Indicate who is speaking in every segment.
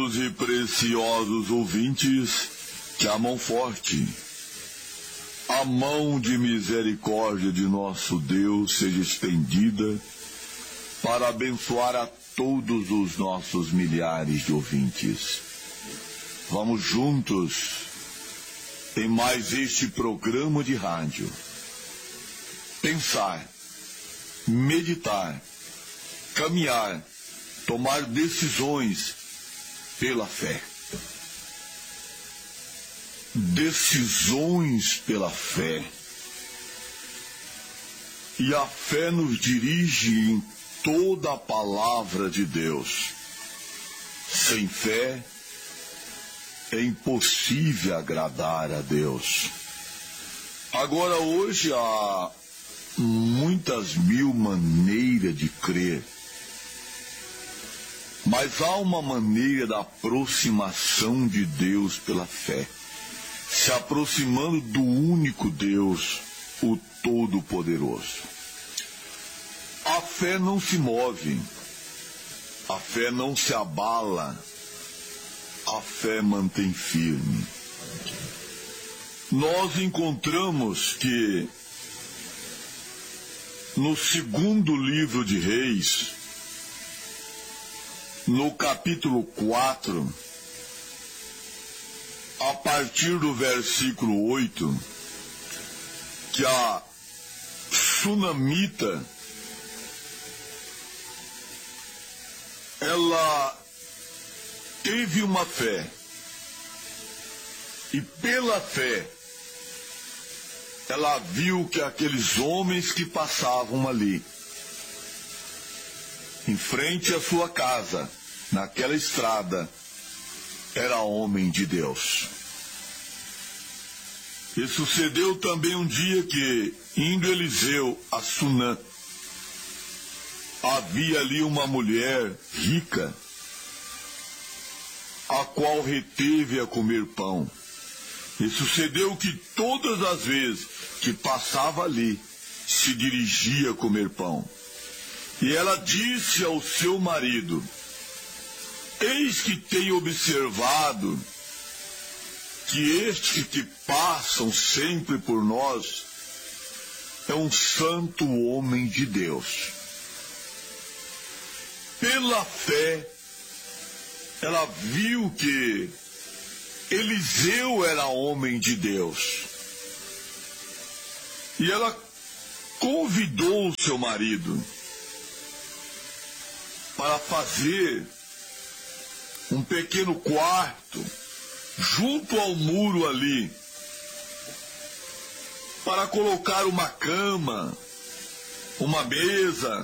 Speaker 1: E preciosos ouvintes, que a mão forte, a mão de misericórdia de nosso Deus seja estendida para abençoar a todos os nossos milhares de ouvintes. Vamos juntos em mais este programa de rádio. Pensar, meditar, caminhar, tomar decisões pela fé. Decisões pela fé. E a fé nos dirige em toda a palavra de Deus. Sem fé é impossível agradar a Deus. Agora, hoje há muitas mil maneiras de crer. Mas há uma maneira da aproximação de Deus pela fé, se aproximando do único Deus, o Todo-Poderoso. A fé não se move, a fé não se abala, a fé mantém firme. Nós encontramos que no segundo livro de Reis, no capítulo 4, a partir do versículo 8, que a sunamita, ela teve uma fé, e pela fé, ela viu que aqueles homens que passavam ali, em frente à sua casa, naquela estrada, era homem de Deus. E sucedeu também um dia que, indo Eliseu a Sunã, havia ali uma mulher rica, a qual reteve a comer pão. E sucedeu que todas as vezes que passava ali, se dirigia a comer pão. E ela disse ao seu marido: eis que tenho observado que estes que passam sempre por nós é um santo homem de Deus. Pela fé, ela viu que Eliseu era homem de Deus. E ela convidou o seu marido para fazer um pequeno quarto junto ao muro ali, para colocar uma cama, uma mesa,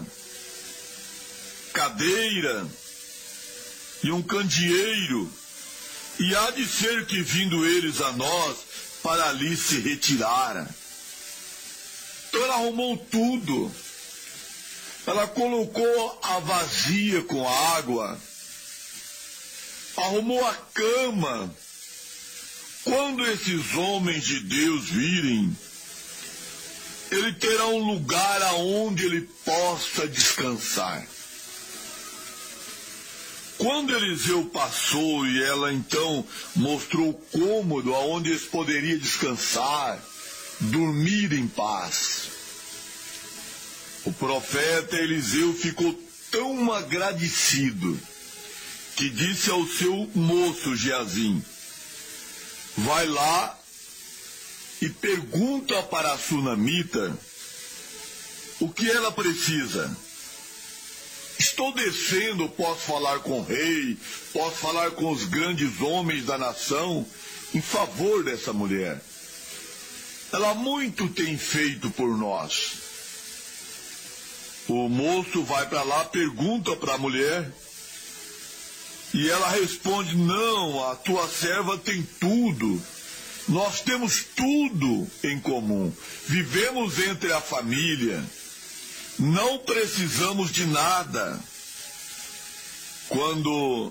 Speaker 1: cadeira e um candeeiro, e há de ser que vindo eles a nós, para ali se retiraram. Então ela arrumou tudo. Ela colocou a vasilha com água, arrumou a cama. Quando esses homens de Deus virem, ele terá um lugar aonde ele possa descansar. Quando Eliseu passou e ela então mostrou o cômodo aonde eles poderiam descansar, dormir em paz, o profeta Eliseu ficou tão agradecido que disse ao seu moço Geazim: vai lá e pergunta para a sunamita o que ela precisa. Estou descendo, posso falar com o rei, posso falar com os grandes homens da nação em favor dessa mulher. Ela muito tem feito por nós. O moço vai para lá, pergunta para a mulher, e ela responde: não, a tua serva tem tudo. Nós temos tudo em comum. Vivemos entre a família. Não precisamos de nada. Quando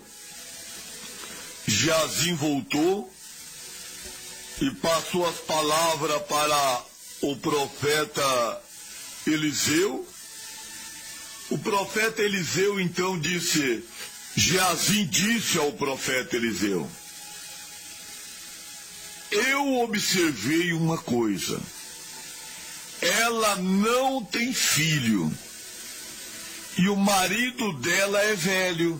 Speaker 1: Geazim voltou e passou as palavras para o profeta Eliseu, o profeta Eliseu então disse: Geazim disse ao profeta Eliseu: eu observei uma coisa, ela não tem filho, e o marido dela é velho.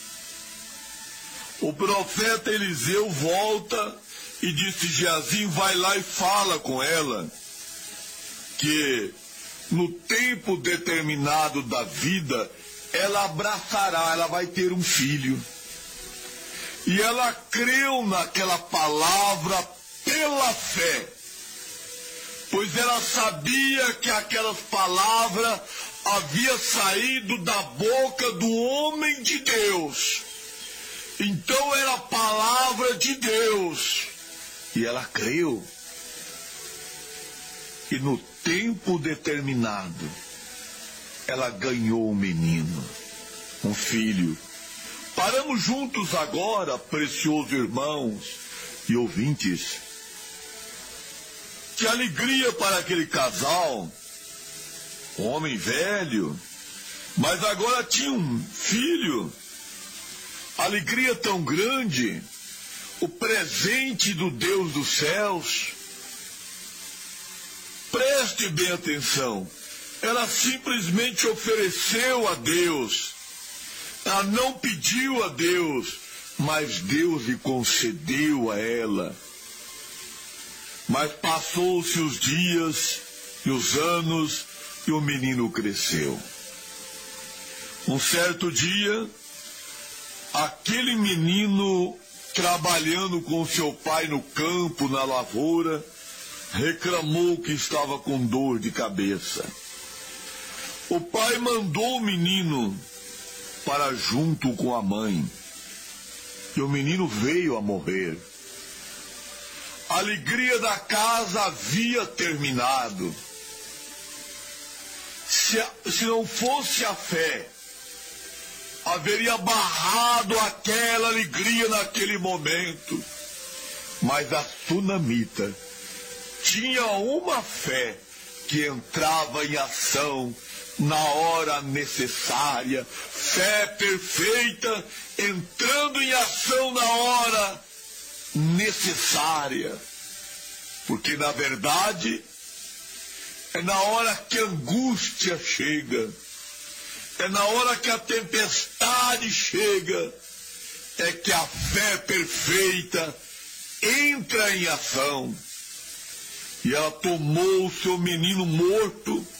Speaker 1: O profeta Eliseu volta e disse: Geazim, vai lá e fala com ela, que no tempo determinado da vida, ela abraçará, ela vai ter um filho. E ela creu naquela palavra pela fé, pois ela sabia que aquelas palavras haviam saído da boca do homem de Deus. Então era a palavra de Deus. E ela creu. E no tempo determinado, ela ganhou um menino, um filho. Paramos juntos agora, preciosos irmãos e ouvintes. Que alegria para aquele casal, um homem velho, mas agora tinha um filho. Alegria tão grande, o presente do Deus dos céus. Preste bem atenção, ela simplesmente ofereceu a Deus, ela não pediu a Deus, mas Deus lhe concedeu a ela. Mas passou-se os dias e os anos e o menino cresceu. Um certo dia, aquele menino, trabalhando com seu pai no campo, na lavoura, reclamou que estava com dor de cabeça. O pai mandou o menino para junto com a mãe, e o menino veio a morrer. A alegria da casa havia terminado. Se não fosse a fé, haveria barrado aquela alegria naquele momento. Mas a sunamita tinha uma fé que entrava em ação na hora necessária, fé perfeita entrando em ação na hora necessária, porque na verdade é na hora que a angústia chega, é na hora que a tempestade chega, é que a fé perfeita entra em ação. E ela tomou o seu menino morto